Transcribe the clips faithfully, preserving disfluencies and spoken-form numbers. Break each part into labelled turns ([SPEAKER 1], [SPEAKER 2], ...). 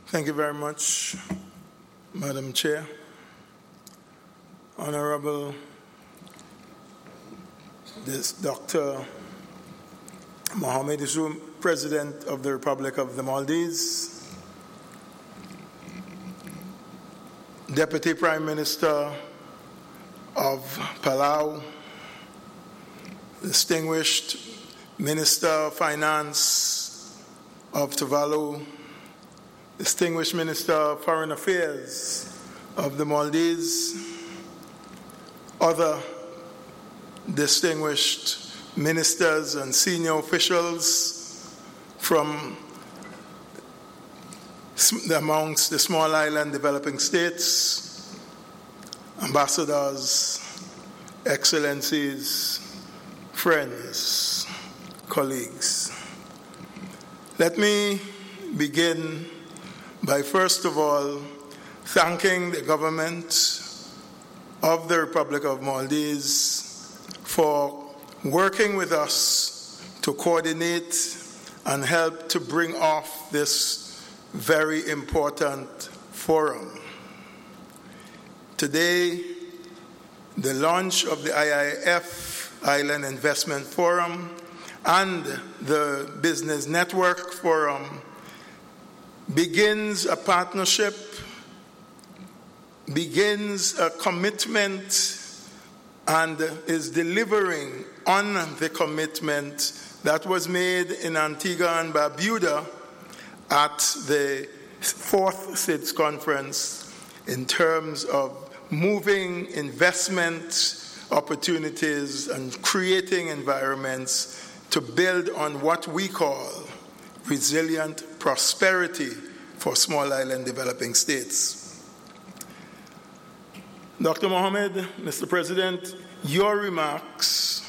[SPEAKER 1] Thank you very much, Madam Chair. Honorable this Doctor Mohamed Issoufou, President of the Republic of the Maldives, Deputy Prime Minister of Palau, distinguished Minister of Finance of Tuvalu, distinguished Minister of Foreign Affairs of the Maldives, other distinguished ministers and senior officials from amongst the small island developing states, ambassadors, excellencies, friends, colleagues. Let me begin by first of all thanking the government of the Republic of Maldives for working with us to coordinate and help to bring off this very important forum. Today, the launch of the I I F, Island Investment Forum, and the Business Network Forum begins a partnership, begins a commitment, and is delivering on the commitment that was made in Antigua and Barbuda at the fourth C I D S conference in terms of moving investment opportunities and creating environments to build on what we call resilient prosperity for small island developing states. Doctor Mohamed, Mister President, your remarks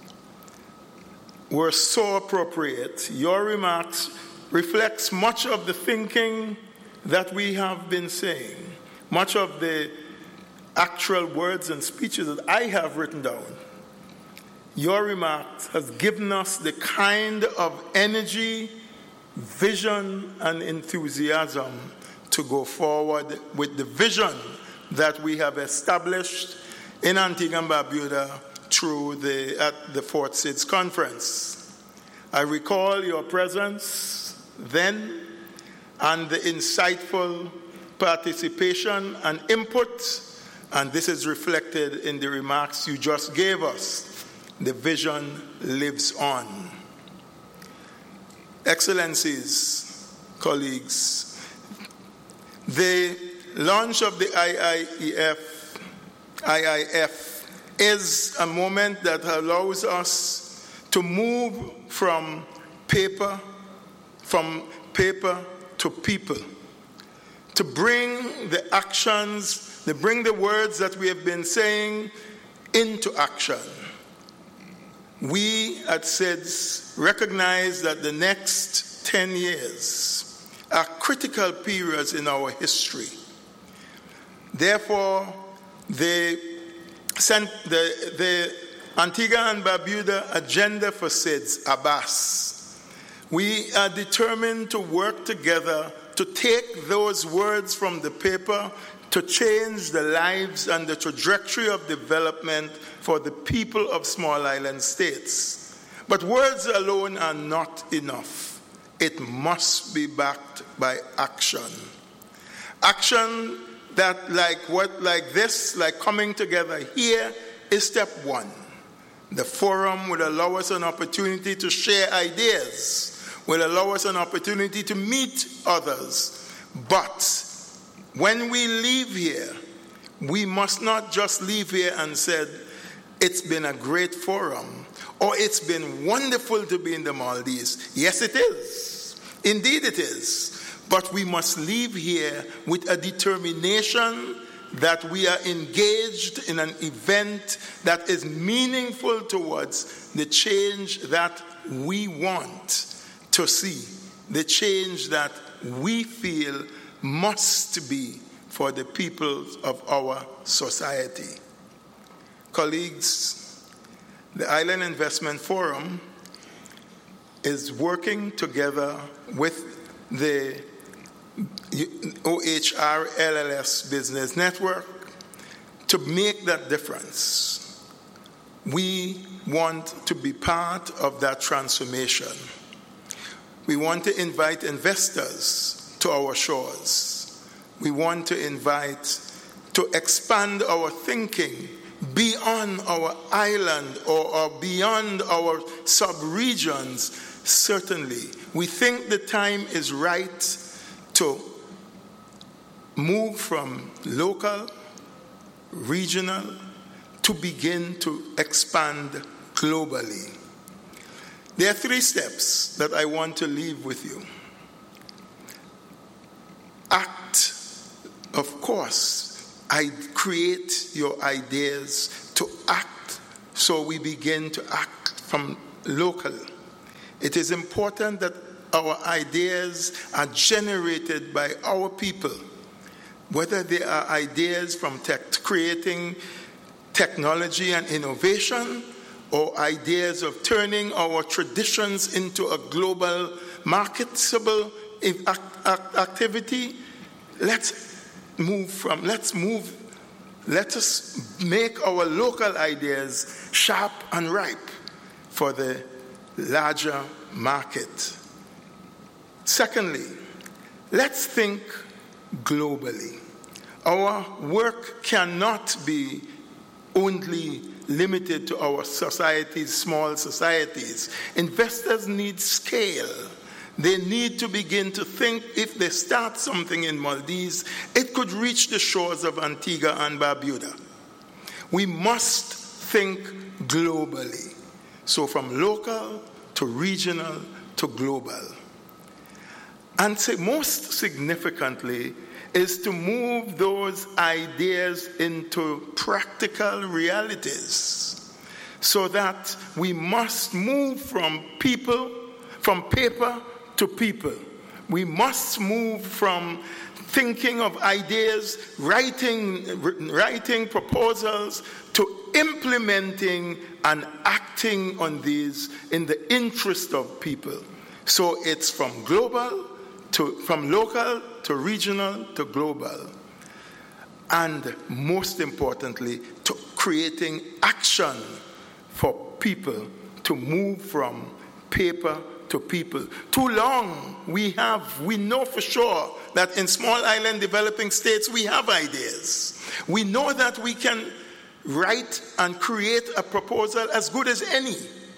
[SPEAKER 1] were so appropriate. Your remarks reflects much of the thinking that we have been saying, much of the actual words and speeches that I have written down. Your remarks has given us the kind of energy, vision, and enthusiasm to go forward with the vision that we have established in Antigua and Barbuda through the, at the fourth C I D S conference. I recall your presence then and the insightful participation and input, and this is reflected in the remarks you just gave us. The vision lives on. Excellencies, colleagues, the launch of the I I E F, I I F is a moment that allows us to move from paper, from paper to people, to bring the actions, to bring the words that we have been saying into action. We at C I D S recognize that the next ten years are critical periods in our history. Therefore, the, the, the Antigua and Barbuda agenda for C I D S, A B A S, we are determined to work together to take those words from the paper to change the lives and the trajectory of development for the people of small island states. But words alone are not enough. It must be backed by action. Action that like what like this, like coming together here, is step one. The forum will allow us an opportunity to share ideas, will allow us an opportunity to meet others. But when we leave here, we must not just leave here and say, it's been a great forum, or it's been wonderful to be in the Maldives. Yes, it is. Indeed it is. But we must leave here with a determination that we are engaged in an event that is meaningful towards the change that we want to see, the change that we feel must be for the people of our society. Colleagues, the Island Investment Forum is working together with the O H R L L S Business Network, to make that difference. We want to be part of that transformation. We want to invite investors to our shores. We want to invite to expand our thinking beyond our island or, or beyond our sub-regions. Certainly, we think the time is right to move from local, regional, to begin to expand globally. There are three steps that I want to leave with you. Act, of course. I create your ideas to act, so we begin to act from local. It is important that our ideas are generated by our people, whether they are ideas from tech, creating technology and innovation, or ideas of turning our traditions into a global marketable activity. Let's move from, let's move, let us make our local ideas sharp and ripe for the larger market. Secondly, let's think globally. Our work cannot be only limited to our societies, small societies. Investors need scale. They need to begin to think, if they start something in Maldives, it could reach the shores of Antigua and Barbuda. We must think globally. So from local to regional to global. And say most significantly is to move those ideas into practical realities, so that we must move from people, from paper to people. We must move from thinking of ideas, writing, writing proposals, to implementing and acting on these in the interest of people. So it's from global to, from local to regional to global. And most importantly, to creating action for people to move from paper to people. Too long we have, we know for sure that in small island developing states we have ideas. We know that we can write and create a proposal as good as any.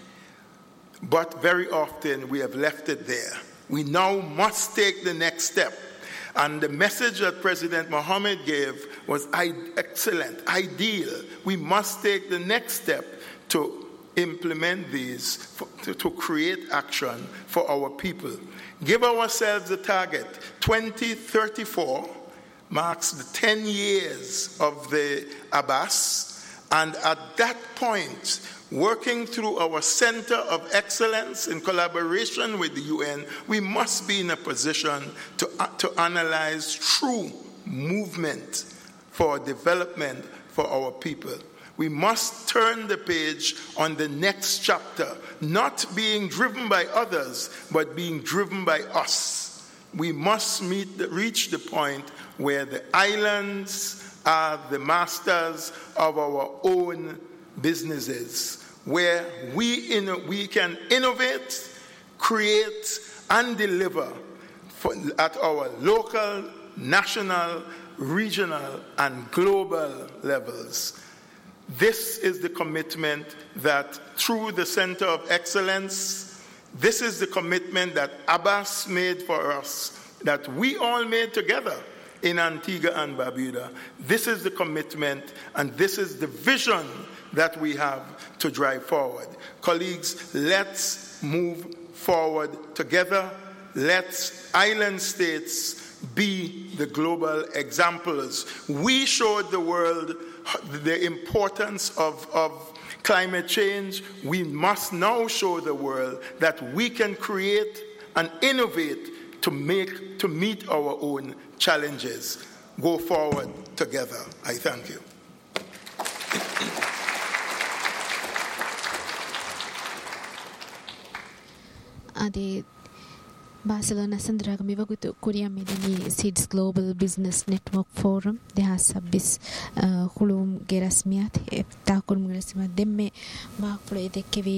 [SPEAKER 1] But very often we have left it there. We now must take the next step. And the message that President Mohammed gave was excellent, ideal. We must take the next step to implement these, for, to, to create action for our people. Give ourselves a target. twenty thirty-four marks the ten years of the Abbas. And at that point, working through our Center of Excellence in collaboration with the U N, we must be in a position to, uh, to analyze true movement for development for our people. We must turn the page on the next chapter, not being driven by others, but being driven by us. We must meet the, reach the point where the islands are the masters of our own businesses, where we, in, we can innovate, create, and deliver for, at our local, national, regional, and global levels. This is the commitment that through the Center of Excellence, this is the commitment that Abbas made for us, that we all made together in Antigua and Barbuda. This is the commitment, and this is the vision that we have to drive forward. Colleagues, let's move forward together. Let's island states be the global examples. We showed the world the importance of, of climate change. We must now show the world that we can create and innovate to make to meet our own challenges. Go forward together. I thank you.
[SPEAKER 2] Adi Barcelona Sandraga Mivagutu Korea Medini Seeds Global Business Network Forum දෙහස් සබ්බිස් හුළුම් ගෙරස්මියත් තාකුරුම් ගෙරස්මියත් දෙම්මේ බාක්පුලේ දෙක්කෙවි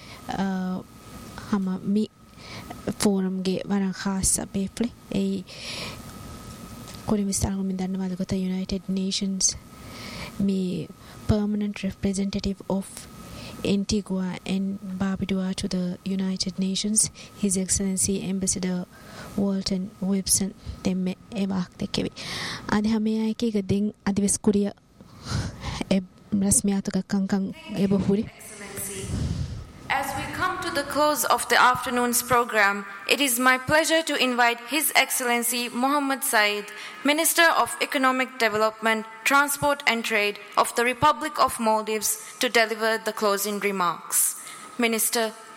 [SPEAKER 2] හම මි forum ගේ වරන් ખાસ අපේප්ලේ ඒ කොරිම ස්ථානගම දන්නවාද ගොත United Nations me permanent representative of Antigua and Barbuda to the United Nations, His Excellency Ambassador Walton Wilson temme evak tekevi. Adi hame ayke gading adives Korea e rasmiyatuga kankan ebohuri.
[SPEAKER 3] As we come to the close of the afternoon's program, it is my pleasure to invite His Excellency Mohammed Said, Minister of Economic Development, Transport and Trade of the Republic of Maldives, to deliver the closing remarks. Minister,